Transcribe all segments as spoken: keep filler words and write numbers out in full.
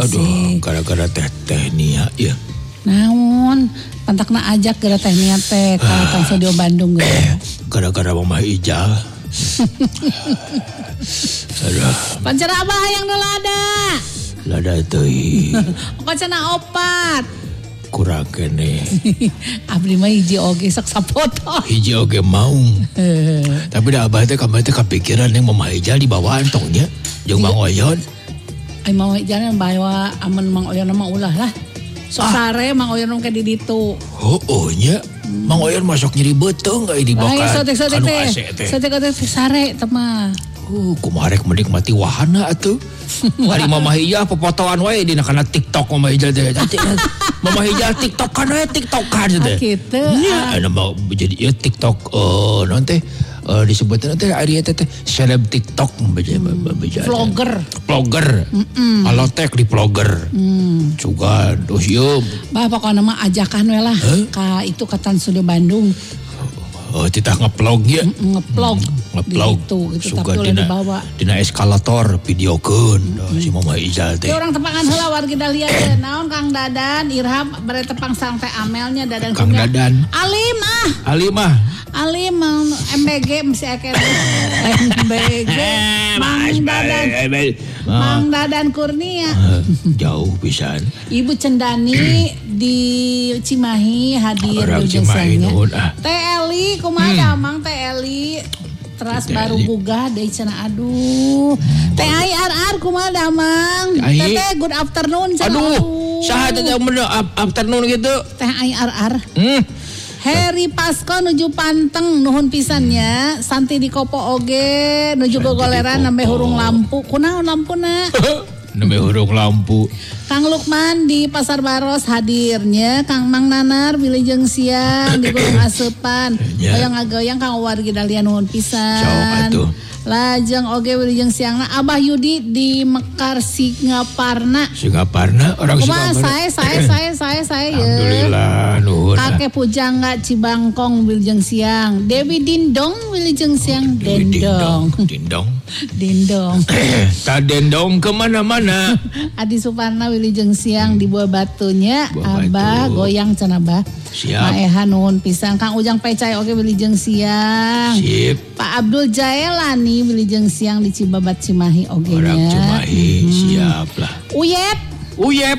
Aduh, gara-gara teh-teh nia ya. Naon, pantakna ajak gara teh nia teh ka Trans Studio Bandung ge. Eh, gara-gara Mama Ijal. Aduh. Pancen abah yang nu lada. Lada teuing. Kok cenah opat. Kurang kene. Abdi mah hiji oge sok sapoto. Hiji oge mau. Tapi da abah teh kamari teh kapikiran yang Mama Ijal di bawaan tongnya jeung Mang Oyon. Ai Mang Oyon bawa aman Mang Oyon mah ulah lah. Sok ah. Sare Mang Oyon ke di ditu. Oh, oh nya. Hmm. Mang Oyon masuk nyeri beuteung ka di bokan. Ai sotek-sotek teh. Sotek-sotek sare teh mah. Uh, kumarek menikmati wahana atuh. Hari Mama Hijal pepotoan wae dina kana TikTok Mama Hijal teh. Mama Hijal TikTokan wae TikTokan teh. Kitu. Nya anu mau jadi ieu TikTok eh naon teh Uh, disebutnya nanti ari eta teh seleb TikTok membaca membaca vlogger vlogger alotek di vlogger mm. Juga terus yeuh bah pokokna mah ajakan we lah huh? Ka itu ka Trans Studio Bandung. Oh, titah ngeplog ya? Ngeplog. Ngeplog. Itu, itu tapi oleh dibawa. Dina eskalator videokeun mm-hmm. Si Mama Ijal teh. Ki urang tepangan heula wargi da liat teh. Naon Kang Dadan, Irham bare tepang sareng teh Amelnya Dadan. Kang Dadan. Alim ah. Alim ah. Alim M B G mesti akeh. M B G. Mang Dadan. Mang Dadan Kurnia. Jauh pisan. Ibu Cendani di Cimahi hadir biasanya. Teh Eli kumaha hmm. Mang Teh Eli teras Teh baru gugah deui cenah aduh. Hmm. Teh Ai Ar Ar kumaha Mang? Teh good afternoon cenah. Aduh. Saha teh afternoon gitu? Teh Ai Ar Ar. Hmm. Heri Pasko nuju Panteng nuhun pisannya. Santi di Kopo oge nuju gogoleran nembe hurung lampu. Kunaon lampuna? Nembe hurung lampu. Kang Lukman di Pasar Baros hadirnya. Kang Mang Nanar wilujeng siang di Gunung Asepan. Goyang-goyang Kang wargi dalian nuhun pisan. Sok atuh. Lajeng oge wilujeng siangna Abah Yudi di Mekar Singaparna. Singaparna orang Singaparna. Saya saya saya saya saya ya. Alhamdulillah nuhun. Kakek Pujangga Cibangkong wilujeng siang. Dewi Dindong wilujeng siang. Oh, Dendong. Dindong. Dindong. Tak dendong kemana-mana. Adi Suparna wilujeng siang di Buah Batunya. Buah Abah Batu. Goyang cenah bah. Siap. Maeha nuhun pisan. Kang Ujang Pecai oge wilujeng siang. Sip. Pak Abdul Jaelani wilujeng siang di Cibabat Cimahi oge nya. Orang Cimahi hmm. Siap lah. Uyep. Uyep.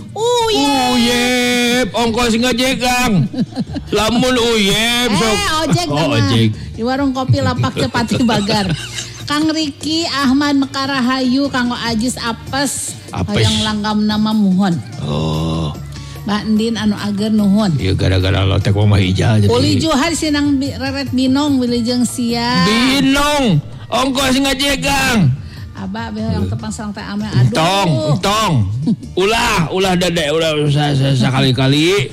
Uyep. Uyep. Ongkos ngajegang. Lamun uyep. Eh ojek oh, ojek. Di warung kopi Lapak Cepati Bagar. Kang Riki Ahmad Mekarahayu, Kang Ajis Apes, yang langgam nama muhon. Oh. Mbak Ndin anu ager nuhun. Iya gara-gara lotek Mama Ijal. Uli Johar sinang reret binong wilujeng siang. Binong, ongkos ngajegang. Abah beh yang tepang sareng teh Amel aduh. Tong, tong. Ulah, ulah dade, ulah sakali-kali.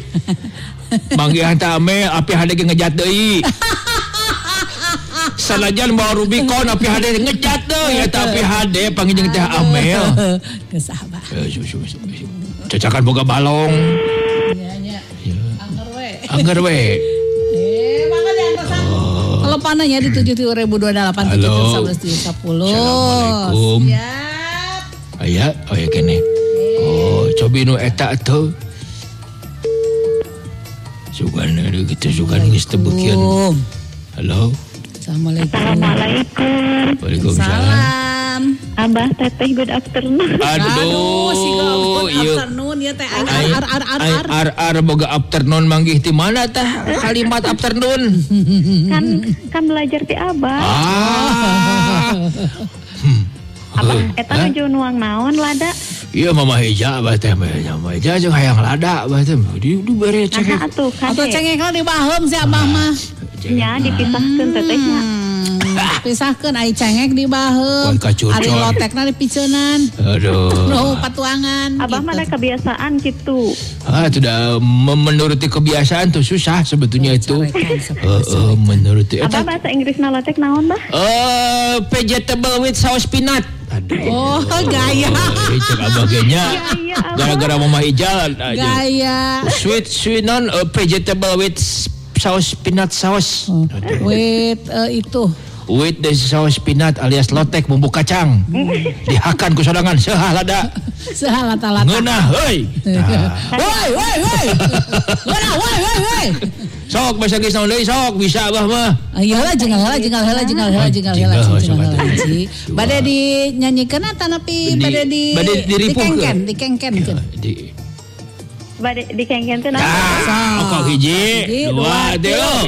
Manggihan teh Amel api hade ge ngejat deui. Sanajan bawa Rubicon api hade ngejat deui ya tapi hade panggiljeung teh Amel. Geus abah. Cacakan boga balong. Iya nya. Angger we. Angger we. Eh, mangga diantosan. Teleponnya di tujuh ribu dua puluh delapan tujuh satu tujuh sepuluh. Assalamualaikum. Siap. Aya, oh ya kene. Oh, cobi nu eta atuh. Sugan gitu sugan geus teu beukeun. Halo. Assalamualaikum. Assalamualaikum. Waalaikumsalam. Abah teteh good afternoon. Aduh, si good afternoon ya teh ar ar ar ar ar ar ar boga afternoon manggih ti mana teh kalimat afternoon? Kan kan belajar ti Abah. Ah. Abah eta nuju nuang naon lada? Iya Mama Heja abah teh Mama Heja jeung hayang lada abah teh di di bare cengek. Nah atuh kan. Atuh cengekna di baheum si Abah mah. Nya dipisahkeun tetehnya. Pisahkeun ai cengek di baheum. Ari lotekna di piceunan. Aduh. Nu patuangan. Abah mah ada kebiasaan gitu. Ah, sudah menuruti kebiasaan tuh susah sebetulnya itu. Heeh, menuruti. Abah bahasa Inggrisna lotek naon, Bah? Eh, vegetable with sauce peanut. Aduh. Oh, gaya. Cek abah genya. Gara-gara Mama Ijal aja. Gaya. Sweet sweet non uh, vegetable with sauce peanut sauce. Oh, with uh, itu with the saus peanut alias lotek bumbu kacang. Dihakan ku sodangan sehalada. Sehalata-lata. Ngeunah heuy. Woi, woi, woi. Ngeunah, woi, woi, woi. Sok basa geus naon deui sok bisa abah mah. Ayolah jengal heula jengal heula jengal heula jengal heula jengal heula. Bade dinyanyiikeun eta nepi bade di bade diripukeun. Dikengken, Di Bade dikengken teh nah. Sok hiji, dua, tilu.